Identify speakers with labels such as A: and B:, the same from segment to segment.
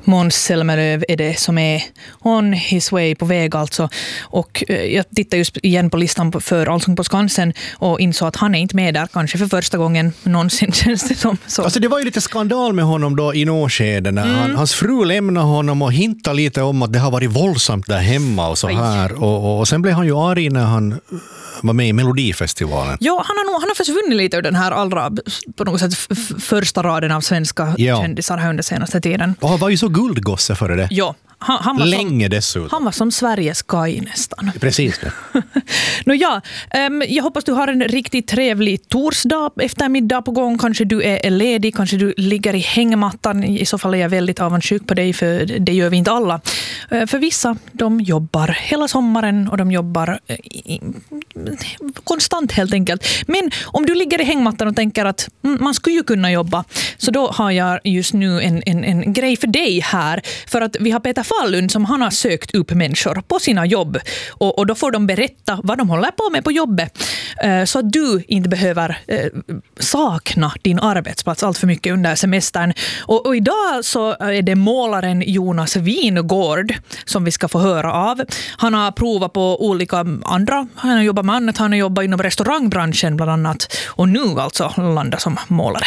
A: Måns Zelmerlöw är det som är on his way på väg alltså. Och jag tittar just igen på listan för Allsång på Skansen och insåg att han är inte med där kanske för första gången någonsin, känns det som. Så.
B: Alltså det var ju lite skandal med honom då i nåskeden när hans fru lämnade honom och hintade lite om att det har varit våldsamt där hemma och så här. Och sen blev han ju arg när han var med i Melodifestivalen.
A: Ja, han har försvunnit lite ur den här allra på något sätt första raden av svenska kändisar här under senaste tiden.
B: Och han var ju så guldgosse för det.
A: Ja. Han var
B: länge dessutom.
A: Han var som Sveriges Kai nästan.
B: Precis det.
A: Jag hoppas du har en riktigt trevlig torsdag eftermiddag på gång. Kanske du är ledig, kanske du ligger i hängmattan. I så fall är jag väldigt avundsjuk på dig, för det gör vi inte alla. För vissa, de jobbar hela sommaren och de jobbar konstant helt enkelt. Men om du ligger i hängmattan och tänker att man skulle ju kunna jobba, så då har jag just nu en grej för dig här. För att vi har Peter Fallund som han har sökt upp människor på sina jobb. Och då får de berätta vad de håller på med på jobbet. Så att du inte behöver sakna din arbetsplats allt för mycket under semestern. Och idag så är det målaren Jonas Wingård som vi ska få höra av. Han har provat på olika andra. Han har jobbat med annat. Han har jobbat inom restaurangbranschen bland annat. Och nu alltså landar som målare.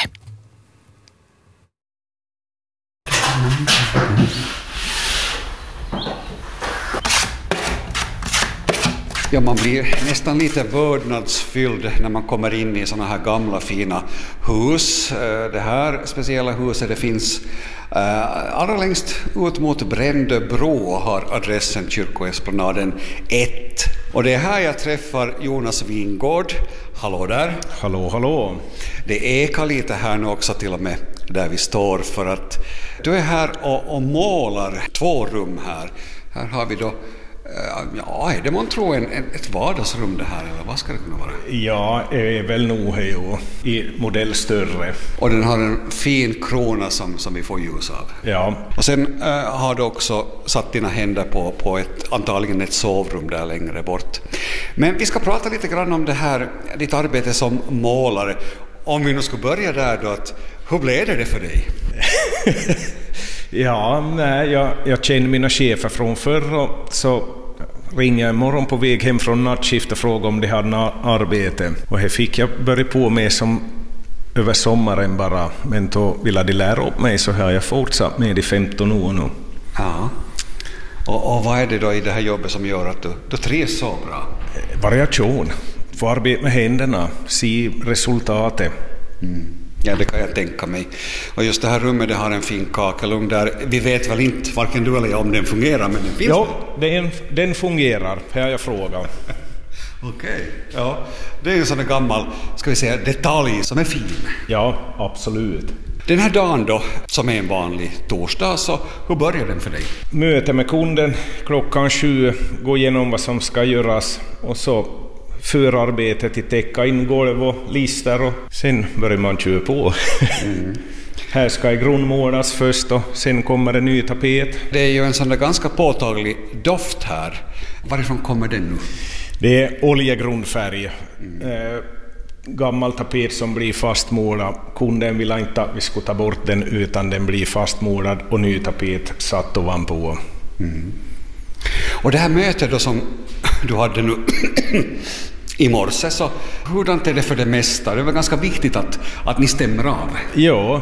C: Ja, man blir nästan lite vördnadsfylld när man kommer in i såna här gamla fina hus. Det här speciella huset, det finns allra längst ut mot Brändöbro, har adressen Kyrkoesplanaden 1. Och det är här jag träffar Jonas Wingård. Hallå där.
D: Hallå, hallå.
C: Det ekar lite här nu också till och med där vi står, för att du är här och målar 2 rum här. Här har vi då det man tror ett vardagsrum det här, eller vad ska det kunna vara?
D: Ja, det är väl nog i modell större.
C: Och den har en fin krona som vi får ljus av.
D: Ja.
C: Och sen har du också satt dina händer på antagligen ett sovrum där längre bort. Men vi ska prata lite grann om det här, ditt arbete som målare. Om vi nu ska börja där då, hur blev det för dig?
D: Jag känner mina chefer från förr, och så ringde jag imorgon på väg hem från nattskift och frågade om de hade arbete. Och här fick jag börja på med som över sommaren bara, men då ville de lära upp mig, så har jag fortsatt med i 15 år nu.
C: Ja. Och vad är det då i det här jobbet som gör att du trivs så bra?
D: Variation. Få arbeta med händerna, se resultatet.
C: Ja, det kan jag tänka mig. Och just det här rummet, det har en fin kakelugn där. Vi vet väl inte, varken du eller jag, om den fungerar, men den finns.
D: Ja, den fungerar, här jag frågar.
C: Okej. Ja. Det är ju en sån gammal, ska vi säga, detalj som är fin.
D: Ja, absolut.
C: Den här dagen då, som är en vanlig torsdag, så hur börjar den för dig?
D: Möte med kunden klockan 7, gå igenom vad som ska göras, och så förarbetet till täcka in golv och lister, och sen börjar man köra på. Här ska grundmålas först, och sen kommer en ny tapet.
C: Det är ju en sån där ganska påtaglig doft här. Varifrån kommer den nu?
D: Det är oljegrundfärg. Gammal tapet som blir fastmålad. Kunden vill inte att vi ska ta bort den, utan den blir fastmålad och ny tapet satt ovanpå.
C: Och det här mötet då som du hade nu i morse, så hurdant är det för det mesta? Det är väl ganska viktigt att ni stämmer av?
D: Ja.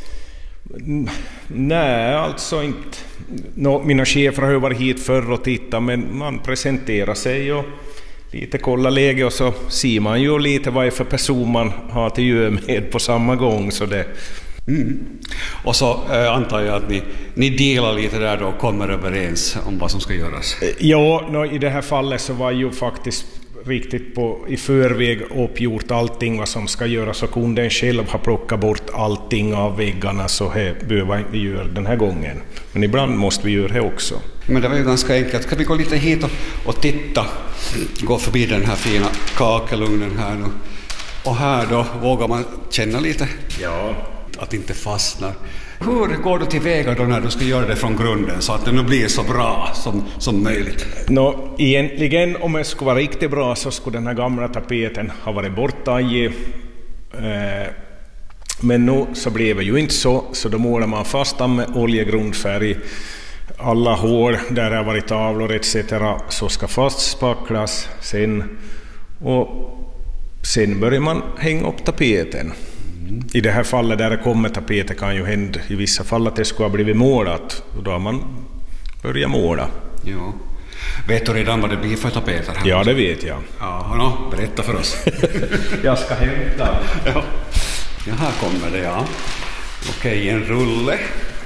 D: Nej, alltså inte. Mina chefer har ju varit hit förr och tittat, men man presenterar sig och lite kolla läge, och så ser man ju lite vad är för person man har till göra med på samma gång. Så det.
C: Och så antar jag att ni delar lite där då och kommer överens om vad som ska göras.
D: Ja, i det här fallet så var ju faktiskt riktigt i förväg uppgjort allting vad som ska göras, och kunden själv har plockat bort allting av väggarna, så här behöver vi göra den här gången. Men ibland måste vi göra det också. Men
C: det var ju ganska enkelt. Ska vi gå lite hit och titta? Gå förbi den här fina kakelugnen här nu. Och här då vågar man känna lite.
D: Ja.
C: Att inte fastnar. Hur går du tillväga då när du ska göra det från grunden så att det nu blir så bra som möjligt?
D: Egentligen, om det skulle vara riktigt bra, så skulle den här gamla tapeten ha varit borttagen. Men nu så blev det ju inte så då målar man fast dem med oljegrundfärg. Alla hål där det har varit tavlor etc. så ska fast spacklas sen. Och sen börjar man hänga upp tapeten. I det här fallet där det kommer tapeter kan ju hända i vissa fall att det skulle ha blivit målat. Och då har man börjat måla.
C: Ja. Vet du redan vad det blir för tapeter här?
D: Ja, det vet jag.
C: Ja, berätta för oss.
D: Jag ska hämta.
C: Ja, här kommer det, ja. Okej, en rulle.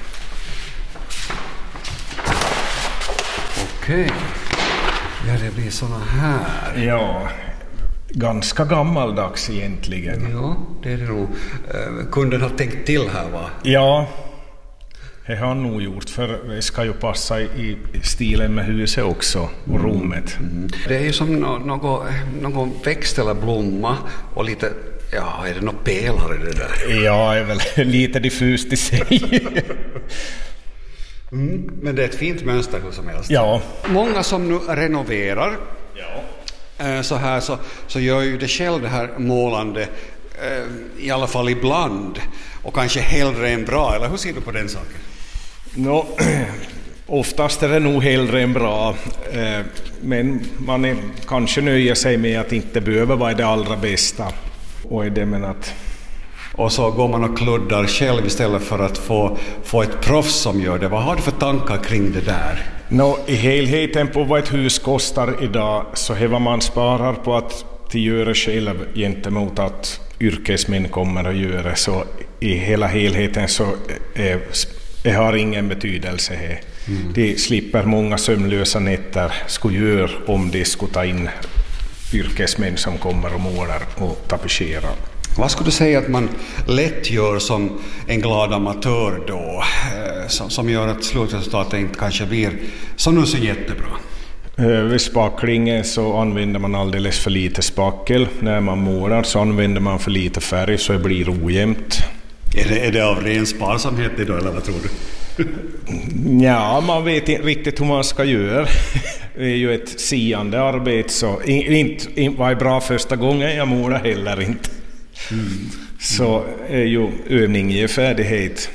C: Okej. Ja, det blir såna här.
D: Ja, ganska gammaldags egentligen.
C: Ja, det är det nog. Kunden har tänkt till här, va?
D: Ja, det har han nog gjort, för det ska ju passa i stilen med huset också och rummet.
C: Det är ju som någon växt eller blomma och lite, ja, är det något pelare det där?
D: Ja, det är väl lite diffust i sig.
C: Men det är ett fint mönster hur som helst.
D: Ja.
C: Många som nu renoverar så här så gör ju det själv, det här målande, i alla fall ibland, och kanske hellre än bra, eller hur ser du på den saken?
D: Oftast är det nog hellre än bra, men man kanske nöjer sig med att inte behöver vara det allra bästa. Och är det menat.
C: Och så går man och kluddar själv istället för att få ett proffs som gör det. Vad har du för tankar kring det där?
D: I helheten på vad ett hus kostar idag så är vad man sparar på att göra själv gentemot att yrkesmän kommer att göra, så i hela helheten så det har ingen betydelse här. De slipper många sömnlösa nätter skulle göra om de skulle ta in yrkesmän som kommer och målar och tapetserar.
C: Vad skulle du säga att man lätt gör som en glad amatör då, som gör att slutresultatet inte kanske blir så jättebra?
D: Vid spaklingen så använder man alldeles för lite spakel. När man målar så använder man för lite färg så det blir ojämnt.
C: Är det av ren sparsamhet då, eller vad tror du?
D: Ja, man vet inte riktigt hur man ska göra. Det är ju ett siande arbete, så inte var bra första gången jag målar heller inte. Så är ju övning i färdighet.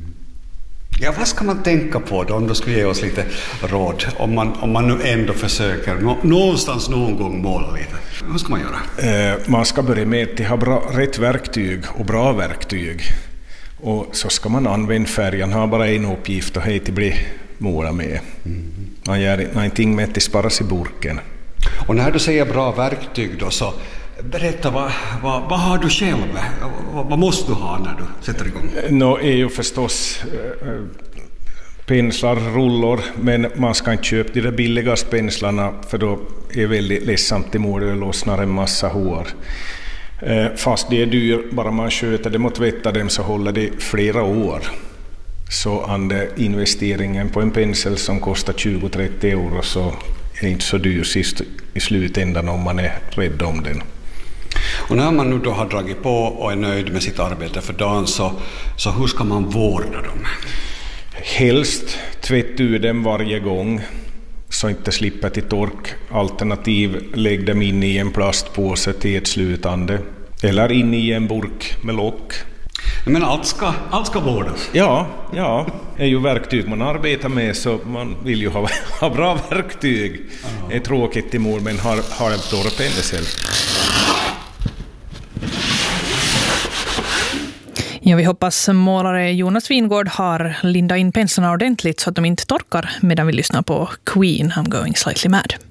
C: Ja, vad ska man tänka på då, om du skulle ge oss lite råd, om man nu ändå försöker någonstans någon gång måla lite? Hur ska man göra?
D: Man ska börja med att ha rätt verktyg och bra verktyg. Och så ska man använda färgen, ha bara en uppgift och hej till bli måla med. Man gör någonting med att det sparas i burken.
C: Och när du säger bra verktyg då, så berätta, vad har du själv? Vad måste du ha när du sätter igång?
D: Är ju förstås penslar, rullor, men man ska inte köpa de där billigaste penslarna, för då är det väldigt ledsamt i målet och lossnar en massa hår. Fast det är dyr, bara man sköter det mot tvätta dem så håller det flera år. Så investeringen på en pensel som kostar 20-30 euro så är det inte så dyr sist i slutändan om man är rädd om den.
C: Och när man nu då har dragit på och är nöjd med sitt arbete för dagen, så hur ska man vårda dem?
D: Helst tvätta ur dem varje gång så inte slipper till tork. Alternativ, lägg dem in i en plastpåse till ett slutande. Eller in i en burk med lock.
C: Men allt ska vårdas?
D: Ja, det är ju verktyg man arbetar med, så man vill ju ha bra verktyg. Det är tråkigt i mål, men har en torrpensel.
A: Ja, vi hoppas målare Jonas Wingård har lindat in penslarna ordentligt så att de inte torkar medan vi lyssnar på Queen, I'm going slightly mad.